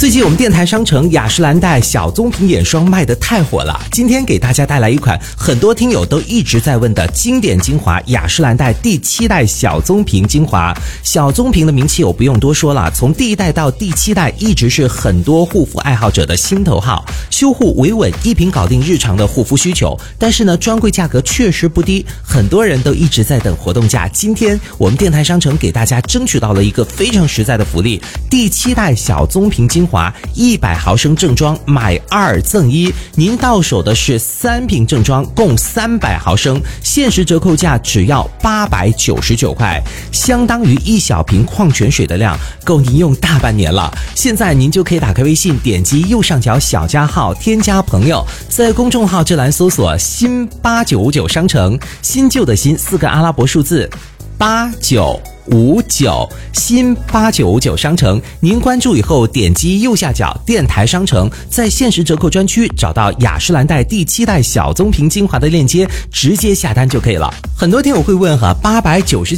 最近我们电台商城雅诗兰黛小棕瓶眼霜卖得太火了，今天给大家带来一款很多听友都一直在问的经典精华雅诗兰黛第7代小棕瓶精华。小棕瓶的名气我不用多说了，从第1代到第7代一直是很多护肤爱好者的心头好，修护维稳，一瓶搞定日常的护肤需求。但是呢，专柜价格确实不低，很多人都一直在等活动价。今天我们电台商城给大家争取到了一个非常实在的福利，第7代小棕瓶精华100毫升正装买2赠1，您到手的是3瓶正装共300毫升，限时折扣价只要899块，相当于1小瓶矿泉水的量，够您用大半年了。现在您就可以打开微信，点击右上角小加号添加朋友，在公众号这栏搜索新8959商城，新旧的新4个阿拉伯数字8959新8959商城，您关注以后点击右下角电台商城，在限时折扣专区找到雅诗兰黛第7代小棕瓶精华的链接，直接下单就可以了。很多听友会问899